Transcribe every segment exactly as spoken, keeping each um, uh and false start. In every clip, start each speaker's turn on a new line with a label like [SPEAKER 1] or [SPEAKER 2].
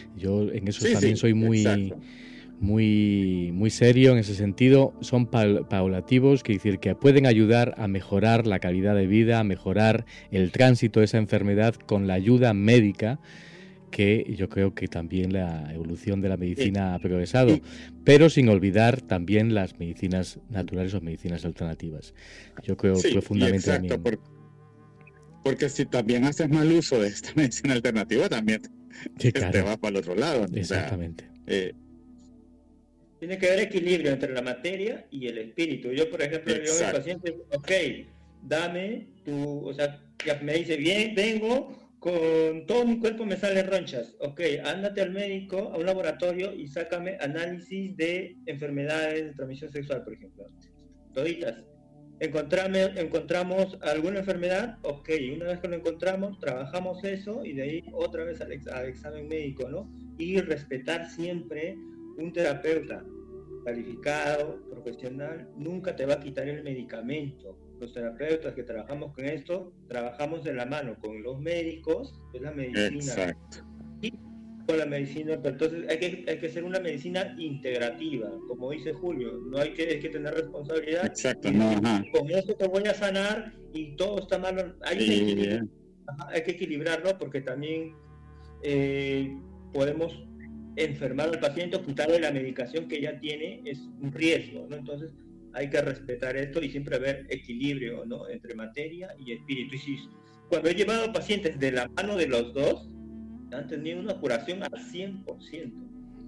[SPEAKER 1] Yo en eso
[SPEAKER 2] Sí,
[SPEAKER 1] también
[SPEAKER 2] sí,
[SPEAKER 1] soy muy,
[SPEAKER 2] exacto.
[SPEAKER 1] muy, muy serio en ese sentido. Son paul- paulativos, que decir que pueden ayudar a mejorar la calidad de vida, a mejorar el tránsito de esa enfermedad con la ayuda médica, que yo creo que también la evolución de la
[SPEAKER 2] Sí.
[SPEAKER 1] medicina ha progresado,
[SPEAKER 2] Y,
[SPEAKER 1] pero sin olvidar también las medicinas naturales o medicinas alternativas. Yo creo
[SPEAKER 2] sí, y
[SPEAKER 1] profundamente
[SPEAKER 2] exacto,
[SPEAKER 1] también.
[SPEAKER 2] por- porque si también haces mal uso de esta medicina alternativa, también
[SPEAKER 1] Sí,
[SPEAKER 2] te, te
[SPEAKER 1] claro,
[SPEAKER 2] vas para el otro lado. O sea,
[SPEAKER 1] exactamente.
[SPEAKER 2] eh,
[SPEAKER 3] Tiene que haber equilibrio entre la materia y el espíritu. Yo, por ejemplo, le digo a mis
[SPEAKER 2] exacto.
[SPEAKER 3] pacientes, ok, dame tu, o sea, ya me dice, bien, vengo, con todo mi cuerpo me salen ronchas. Ok, ándate al médico, a un laboratorio y sácame análisis de enfermedades de transmisión sexual, por ejemplo. Toditas. Encontrame, encontramos alguna enfermedad, ok, una vez que lo encontramos, trabajamos eso y de ahí otra vez al, ex, al examen médico, ¿no? Y respetar siempre un terapeuta calificado, profesional, nunca te va a quitar el medicamento. Los terapeutas que trabajamos con esto, trabajamos de la mano con los médicos, es la medicina,
[SPEAKER 2] Exacto.
[SPEAKER 3] y con la medicina, pero entonces hay que, hay que hacer una medicina integrativa, como dice Julio, no hay que, hay que tener responsabilidad
[SPEAKER 2] Exacto,
[SPEAKER 3] y
[SPEAKER 2] no,
[SPEAKER 3] decir,
[SPEAKER 2] ajá.
[SPEAKER 3] con eso te voy a sanar y todo está mal, hay, un
[SPEAKER 2] Y,
[SPEAKER 3] equilibrio, ajá, hay que equilibrarlo porque también eh, podemos enfermar al paciente o quitarle la medicación que ya tiene, es un riesgo, ¿no? Entonces hay que respetar esto y siempre haber equilibrio, ¿no? Entre materia y espíritu. Y si, cuando he llevado pacientes de la mano de los dos, han tenido una curación al cien por ciento.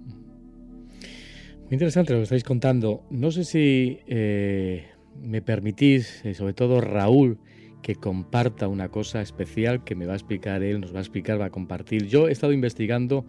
[SPEAKER 1] Muy interesante lo que estáis contando. No sé si eh, me permitís, eh, sobre todo Raúl, que comparta una cosa especial que me va a explicar él, nos va a explicar, va a compartir. Yo he estado investigando,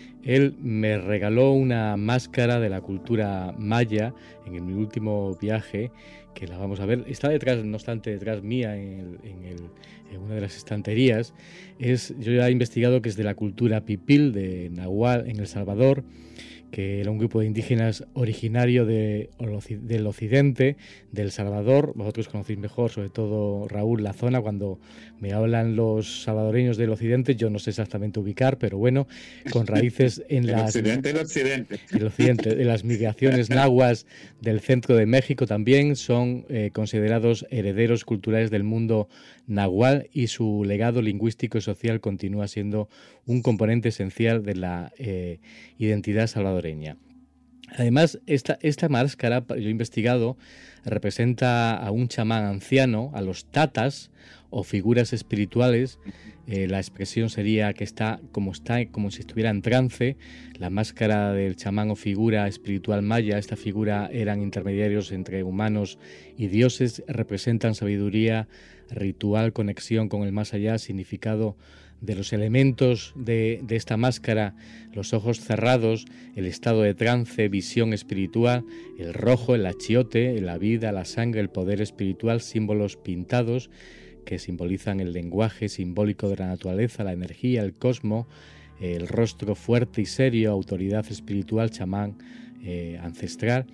[SPEAKER 1] él me regaló una máscara de la cultura maya en mi último viaje, que la vamos a ver. Está detrás, no obstante, detrás mía en, el, en, el, en una de las estanterías. Es, yo ya he investigado que es de la cultura pipil, de Nahual, en El Salvador, que era un grupo de indígenas originario de, del occidente, del Salvador. Vosotros conocéis mejor, sobre todo Raúl, la zona. Cuando me hablan los salvadoreños del occidente, yo no sé exactamente ubicar, pero bueno, con raíces en
[SPEAKER 2] el
[SPEAKER 1] las...
[SPEAKER 2] occidente, el occidente.
[SPEAKER 1] El occidente, en las migraciones nahuas del centro de México también son eh, considerados herederos culturales del mundo nahual, y su legado lingüístico y social continúa siendo un componente esencial de la eh, identidad salvadoreña. Además, esta, esta máscara, yo he investigado, representa a un chamán anciano, a los tatas o figuras espirituales. Eh, la expresión sería que está como, está como si estuviera en trance. La máscara del chamán o figura espiritual maya, esta figura eran intermediarios entre humanos y dioses, representan sabiduría, ritual, conexión con el más allá, significado de los elementos de, de esta máscara: los ojos cerrados, el estado de trance, visión espiritual, el rojo, el achiote, la vida, la sangre, el poder espiritual, símbolos pintados que simbolizan el lenguaje simbólico de la naturaleza, la energía, el cosmos, el rostro fuerte y serio, autoridad espiritual, chamán eh, ancestral.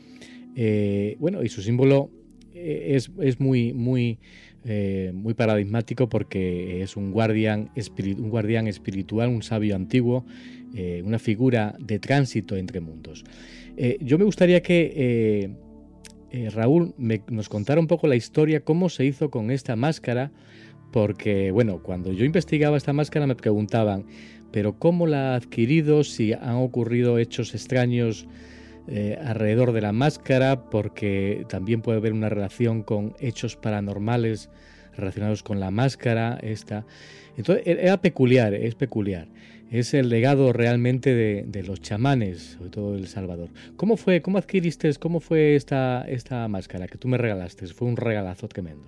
[SPEAKER 1] Eh, bueno, y su símbolo es, es muy, muy, eh, muy paradigmático, porque es un guardián, espirit, un guardián espiritual, un sabio antiguo, eh, una figura de tránsito entre mundos. Eh, yo me gustaría que eh, eh, Raúl me, nos contara un poco la historia, cómo se hizo con esta máscara, porque, bueno, cuando yo investigaba esta máscara me preguntaban, pero ¿cómo la ha adquirido? Si han ocurrido hechos extraños Eh, alrededor de la máscara, porque también puede haber una relación con hechos paranormales relacionados con la máscara esta. Entonces era peculiar, es peculiar. Es el legado realmente de, de los chamanes, sobre todo de El Salvador. ¿Cómo fue, cómo adquiriste, cómo fue esta, esta máscara que tú me regalaste? Fue un regalazo tremendo.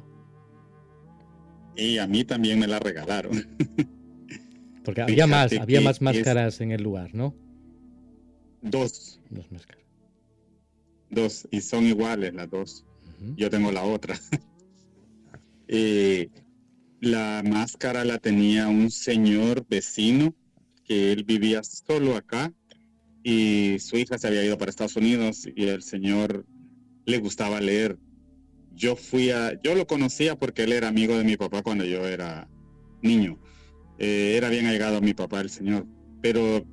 [SPEAKER 2] Y a mí también me la regalaron.
[SPEAKER 1] Porque había más, había más máscaras
[SPEAKER 2] es...
[SPEAKER 1] en el lugar, ¿no?
[SPEAKER 2] Dos.
[SPEAKER 1] Dos máscaras.
[SPEAKER 2] Dos, y son iguales las dos. Uh-huh. Yo tengo la otra. eh, la máscara la tenía un señor vecino, que él vivía solo acá, y su hija se había ido para Estados Unidos, y el señor le gustaba leer. Yo fui a, yo lo conocía porque él era amigo de mi papá cuando yo era niño. Eh, era bien allegado a mi papá, el señor. Pero